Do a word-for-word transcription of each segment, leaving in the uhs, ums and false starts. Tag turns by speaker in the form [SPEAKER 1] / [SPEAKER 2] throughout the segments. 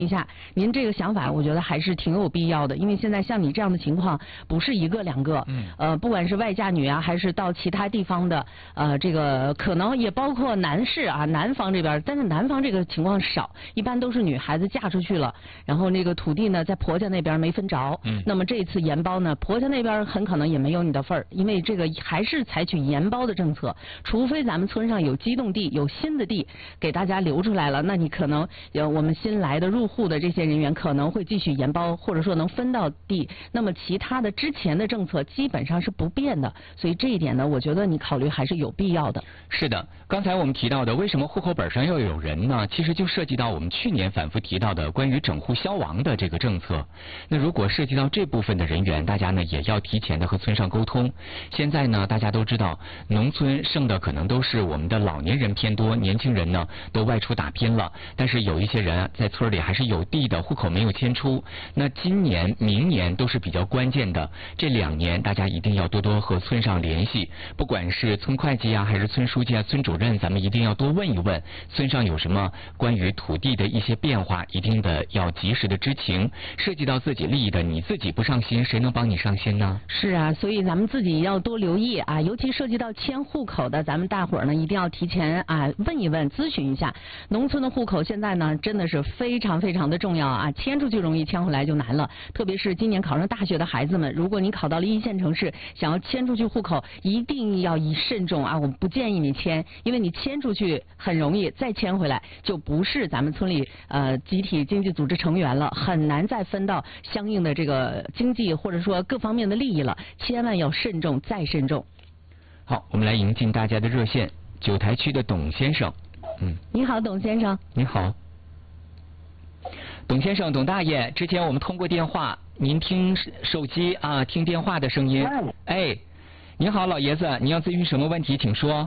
[SPEAKER 1] 一下，您这个想法，我觉得还是挺有必要的，因为现在像你这样的情况，不是一个两个，嗯，呃，不管是外嫁女啊，还是到其他地方的，呃，这个可能也包括男士啊，南方这边，但是南方这个情况少，一般都是女孩子嫁出去了，然后那个土地呢，在婆家那边没分着，嗯，那么这次延包呢，婆家那边很可能也没有你的份儿，因为这个还是采取延包的政策，除非咱们村上有机动地，有新的地给大家留出来了，那你可能有我们新来的入户的这些人员可能会继续延包，或者说能分到地。那么其他的之前的政策基本上是不变的，所以这一点呢，我觉得你考虑还是有必要的。
[SPEAKER 2] 是的，刚才我们提到的，为什么户口本上要有人呢？其实就涉及到我们去年反复提到的关于整户消亡的这个政策。那如果涉及到这部分的人员，大家呢也要提前的和村上沟通。现在呢，大家都知道，农村剩的可能都是我们的老年人偏多，年轻人呢都外出打拼了，但是有一些人在村里还是有地的，户口没有迁出。那今年、明年都是比较关键的，这两年大家一定要多多和村上联系，不管是村会计啊，还是村书记啊、村主任，咱们一定要多问一问村上有什么关于土地的一些变化，一定的要及时的知情。涉及到自己利益的，你自己不上心，谁能帮你上心呢？
[SPEAKER 1] 是啊，所以咱们自己要多留意啊，尤其涉及到迁户口的，咱们大伙儿呢一定要提前啊问一问、咨询一下。农村的户口现在呢真的是非常非常的重要啊，迁出去容易，迁回来就难了。特别是今年考上大学的孩子们，如果你考到了一线城市，想要迁出去户口，一定要以慎重啊！我不建议你迁，因为你迁出去很容易，再迁回来就不是咱们村里呃集体经济组织成员了，很难再分到相应的这个经济或者说各方面的利益了，千万要慎重再慎重。
[SPEAKER 2] 好，我们来迎进大家的热线，九台区的董先生。嗯，
[SPEAKER 1] 你好，董先生。
[SPEAKER 2] 你好，董先生，董大爷，之前我们通过电话，您听手机啊，听电话的声音。哎，你好，老爷子，您要咨询什么问题，请说。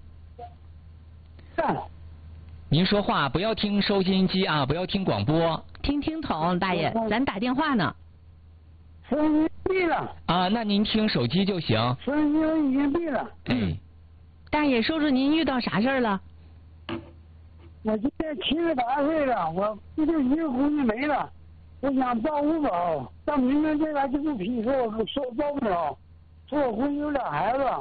[SPEAKER 2] 您说话不要听收音机啊，不要听广播。
[SPEAKER 1] 听听筒，大爷，咱打电话呢。
[SPEAKER 3] 收音机闭了。
[SPEAKER 2] 啊，那您听手机就行。
[SPEAKER 3] 收音机已经闭了。
[SPEAKER 2] 嗯。
[SPEAKER 1] 大爷，说说您遇到啥事儿了？
[SPEAKER 3] 我今年七十八岁了，我这就一个姑娘没了，我想报五保，到明天这边就不批，说我说报不了，说我婚有俩孩子。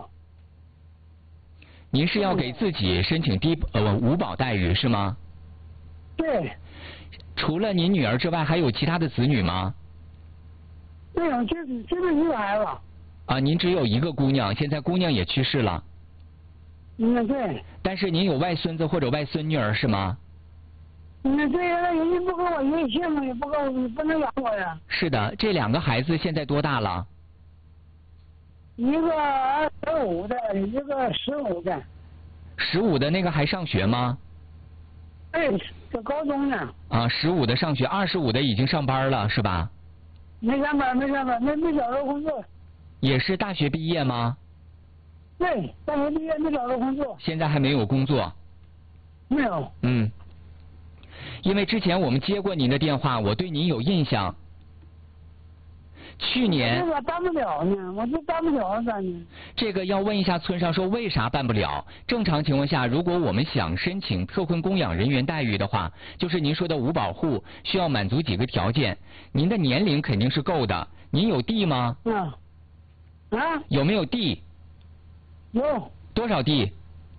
[SPEAKER 2] 您是要给自己申请低呃五保待遇是吗？
[SPEAKER 3] 对。
[SPEAKER 2] 除了您女儿之外，还有其他的子女吗？
[SPEAKER 3] 没有，就就这一个孩子。
[SPEAKER 2] 啊，您只有一个姑娘，现在姑娘也去世了。
[SPEAKER 3] 嗯，对。
[SPEAKER 2] 但是您有外孙子或者外孙女儿是吗？
[SPEAKER 3] 嗯，对呀，那人家不跟我一个姓嘛，也不跟我，不能养我呀。
[SPEAKER 2] 是的，这两个孩子现在多大了？
[SPEAKER 3] 一个二十五的，一个十五的。
[SPEAKER 2] 十五的那个还上学吗？
[SPEAKER 3] 对，在高中呢。
[SPEAKER 2] 啊，十五的上学，二十五的已经上班了，是吧？
[SPEAKER 3] 没上班，没上班，没没找着工作。
[SPEAKER 2] 也是大学毕业吗？
[SPEAKER 3] 对，大学毕业没找着工作。
[SPEAKER 2] 现在还没有工作。
[SPEAKER 3] 没有。
[SPEAKER 2] 嗯。因为之前我们接过您的电话，我对您有印象。去年。
[SPEAKER 3] 我办不了呢，我这办不了咱呢。
[SPEAKER 2] 这个要问一下村上，说为啥办不了？正常情况下，如果我们想申请特困供养人员待遇的话，就是您说的五保户，需要满足几个条件。您的年龄肯定是够的。您有地吗？
[SPEAKER 3] 嗯。啊？
[SPEAKER 2] 有没有地？
[SPEAKER 3] 有。
[SPEAKER 2] 多少地？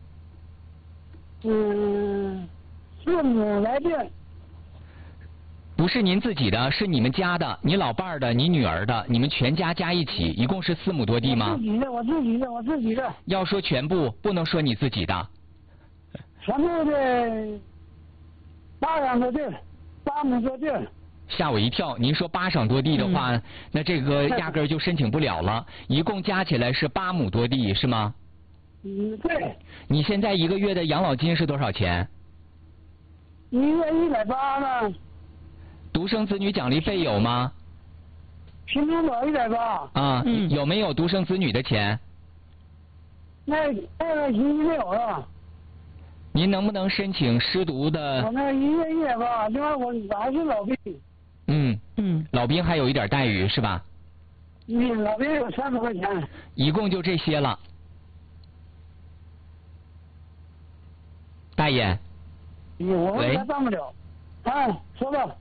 [SPEAKER 3] 嗯，四亩来地。
[SPEAKER 2] 不是您自己的，是你们家的，你老伴儿的，你女儿的，你们全家加一起，一共是四亩多地吗？
[SPEAKER 3] 我自己的，我自己的，我自己的。
[SPEAKER 2] 要说全部，不能说你自己的。
[SPEAKER 3] 全部的八两多地，八亩多地。
[SPEAKER 2] 吓我一跳！您说八晌多地的话，嗯、那这个压根儿就申请不了了。一共加起来是八亩多地，是吗？
[SPEAKER 3] 嗯，对。
[SPEAKER 2] 你现在一个月的养老金是多少钱？
[SPEAKER 3] 一月一百八呢。
[SPEAKER 2] 独生子女奖励费有吗？
[SPEAKER 3] 贫农保一百八。
[SPEAKER 2] 啊，嗯、有没有独生子女的钱？
[SPEAKER 3] 那那个已经没有了。
[SPEAKER 2] 您能不能申请失独的？
[SPEAKER 3] 我那一月一百八，另外我我还是老兵。
[SPEAKER 2] 嗯嗯，老兵还有一点待遇是吧？
[SPEAKER 3] 嗯，老兵有三百块钱。
[SPEAKER 2] 一共就这些了。大爷。
[SPEAKER 3] 我还办不了。哎，说吧。